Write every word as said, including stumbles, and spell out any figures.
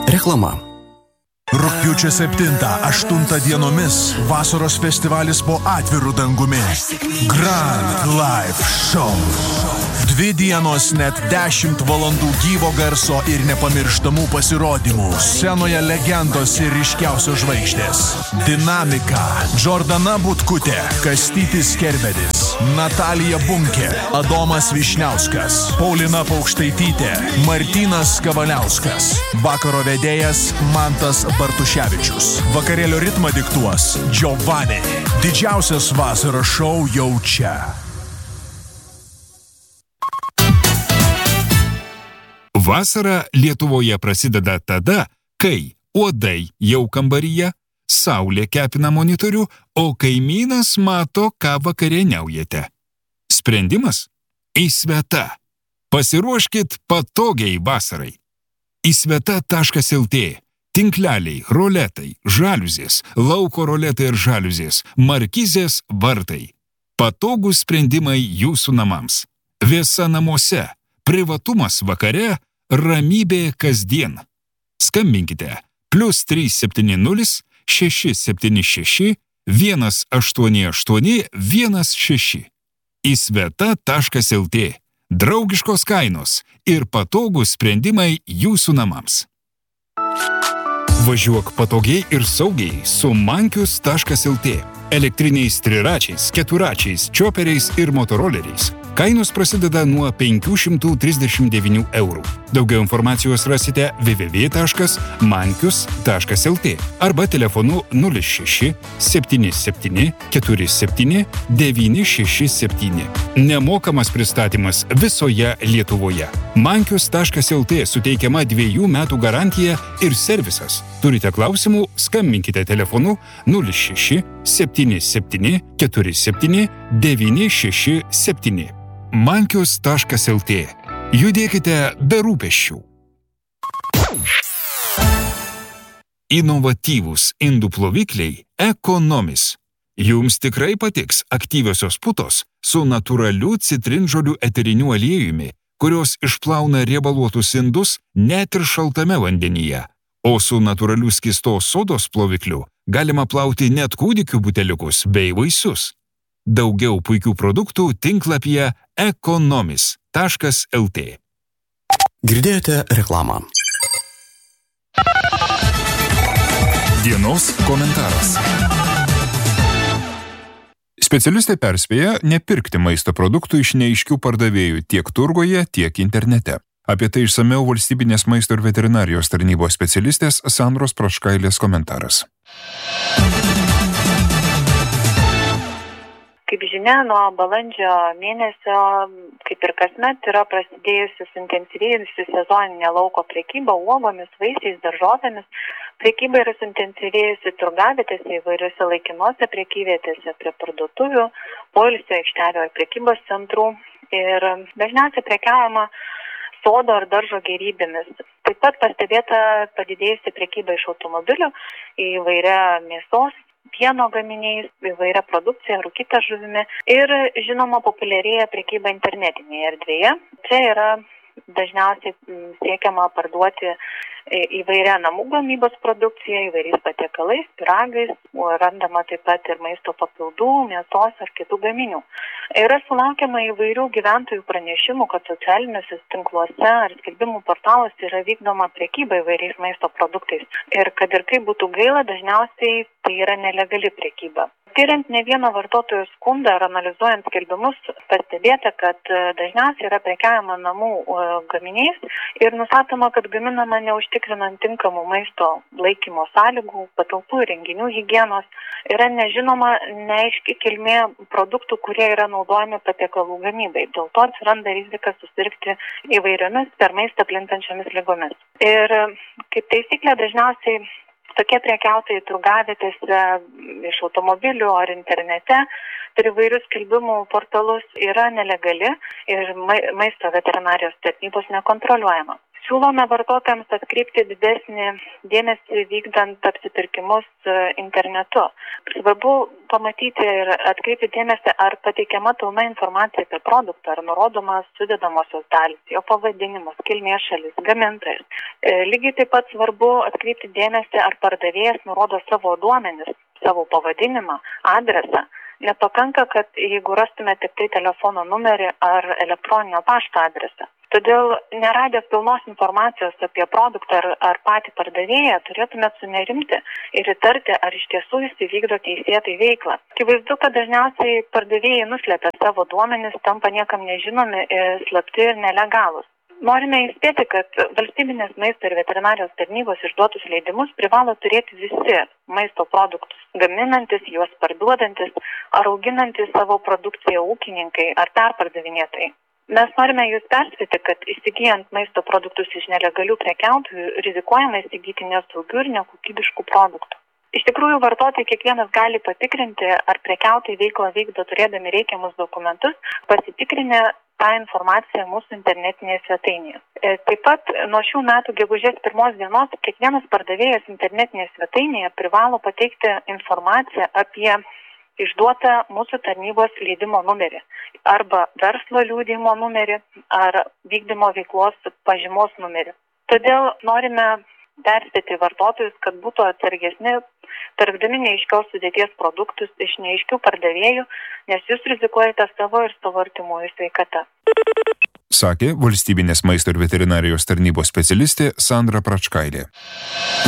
Reklama. Rugpjūčio septintą aštuntą dienomis vasaros festivalis po atviru dangumi. Grand Live Show. Dvi dienos net dešimt valandų gyvo garso ir nepamirštamų pasirodymų. Scenoje legendos ir ryškiausios žvaigždės. Dinamika. Džordana Butkutė, Kastytis Kerbedis, Natalija Bunkė, Adomas Višniauskas, Paulina Paukštaitytė, Martynas Kavaliauskas. Vakaro vedėjas Mantas Bartuševičius. Vakarėlio ritmą diktuos Giovanni. Didžiausias vasaros šou jau čia. Vasara Lietuvoje prasideda tada, kai uodai jau kambaryje, saulė kepina monitorių, o kaimynas mato, ką vakarieniaujate. Sprendimas? Įsveta. Pasiruoškit patogiai vasarai. Įsveta taškas lt. Tinkleliai, roletai, žaliuzės, lauko roletai ir žaliuzės, markizės, vartai. Patogūs sprendimai jūsų namams. Vėsa namuose, privatumas vakare, ramybė kasdien. Skambinkite plius trys septyni nulis šeši septyni šeši vienas aštuoni aštuoni vienas šeši. Įsveta taškas lt. Draugiškos kainos ir patogūs sprendimai jūsų namams. Važiuok patogiai ir saugiai su mankius taškas lt. Elektriniais triračiais, keturačiais, čioperiais ir motoroleriais. Kainos prasideda nuo penkių šimtų trisdešimt devynių eurų. Daugiau informacijos rasite w w w taškas mankius taškas lt arba telefonu nulis šeši septyni septyni keturi septyni devyni šeši septyni. Nemokamas pristatymas visoje Lietuvoje. mankius taškas lt suteikiama dviejų metų garantija ir servisas. Turite klausimų, skambinkite telefonu nulis šeši septyni septyni keturi septyni devyni šeši septyni. mankius taškas lt. Judėkite be rūpesčių. Inovatyvūs indų plovikliai Ekonomis. Jums tikrai patiks aktyviosios putos su natūraliu citrinžolių eteriniu aliejumi, kurios išplauna riebaluotus indus net ir šaltame vandenyje. O su natūraliu skystos sodos plovikliu galima plauti net kūdikių buteliukus bei vaisius. Daugiau puikių produktų tinklapyje ekonomis taškas lt. Girdėjote reklamą. Dienos komentaras. Specialistai perspėja nepirkti maisto produktų iš neaiškių pardavėjų tiek turgoje, tiek internete. Apie tai išsamiau valstybinės maisto ir veterinarijos tarnybos specialistės Sandros Praškailės komentaras. Kaip žinia, nuo balandžio mėnesio, kaip ir kasmet, yra prasidėjusi suintensyvėjusi sezoninė lauko prekyba uogomis, vaisiais, daržovėmis. Prekyba yra suintensyvėjusi turgavietėse, įvairiuose laikinuose prekyvietėse, prie parduotuvių, poilsio aikštelių ar prekybos centrų. Ir dažniausiai prekiaujama sodo ar daržo gėrybėmis. Taip pat pastebėta padidėjusi prekyba iš automobilių įvairia mėsos, pieno gaminiais, įvairia produkcija, rūkyta žuvimi ir, žinoma, populiarėja prekyba internetinėje erdvėje. Čia yra dažniausiai siekiama parduoti įvairia namų gamybos produkcija, įvairiais patiekalais, pyragais, randama taip pat ir maisto papildų, mėsos ar kitų gaminių. Yra sulaukiama įvairių gyventojų pranešimų, kad socialiniuose tinkluose ar skelbimų portaluose yra vykdoma prekyba įvairiais maisto produktais. Ir kad ir kaip būtų gaila, dažniausiai tai yra nelegali prekyba. Tiriant ne vieną vartotojų skundą ir analizuojant skelbimus, pastebėta, kad dažniausiai yra prekiaujama namų gaminiais ir nustatoma, kad gaminama neužtikrinant tinkamų maisto laikymo sąlygų, patalpų ir renginių higienos. Yra nežinoma neaiški kilmė produktų, kurie yra naudojami patiekalų gamybai. Dėl to atsiranda rizika susirgti įvairiomis per maistą plintančiomis ligomis. Ir kaip taisyklė dažniausiai tokie prekiautojai turgavietėse iš automobilių ar internete per įvairius skelbimų portalus yra nelegali ir maisto veterinarijos tarnybos nekontroliuojama. Siūlome vartotojams atkreipti didesnį dėmesį vykdant apsipirkimus internetu. Svarbu pamatyti ir atkreipti dėmesį, ar pateikiama pilna informacija apie produktą, ar nurodomas sudedamosios dalys, jo pavadinimas, kilmės šalis, gamintojas. Lygiai taip pat svarbu atkreipti dėmesį, ar pardavėjas nurodo savo duomenis, savo pavadinimą, adresą. Nepakanka, kad jeigu rastume tik tai telefono numerį ar elektroninio pašto adresą. Todėl neradę pilnos informacijos apie produktą ar, ar patį pardavėją, turėtumėt sunerimti ir įtarti, ar iš tiesų jis įvykdo teisėtai veiklą. Akivaizdu, kad dažniausiai pardavėjai nuslepia savo duomenis, tampa niekam nežinomi, slapti ir nelegalūs. Norime įspėti, kad valstybinės maisto ir veterinarijos tarnybos išduotus leidimus privalo turėti visi maisto produktus gaminantis, juos parduodantis ar auginantis savo produkciją ūkininkai ar perpardavinėtojai. Mes norime jūs perspėti, kad įsigijant maisto produktus iš nelegalių prekiautojų rizikuojame įsigyti nesaugių ir nekokybiškų produktų. Iš tikrųjų, vartotojai kiekvienas gali patikrinti, ar prekiautojai veiklą vykdo turėdami reikiamus dokumentus, pasitikrinę tą informaciją mūsų internetinėje svetainėje. Taip pat nuo šių metų gegužės pirmos dienos kiekvienas pardavėjas internetinėje svetainėje privalo pateikti informaciją apie išduotą mūsų tarnybos leidimo numerį arba verslo liudijimo numerį ar vykdymo veiklos pažymos numerį. Todėl norime perspėti vartotojus, kad būtų atsargesni, pirkdami neaiškios sudėties produktus iš neaiškių pardavėjų, nes jūs rizikuojate savo ir savo artimųjų sveikatą. Sakė valstybinės maisto ir veterinarijos tarnybos specialistė Sandra Pračkaitė.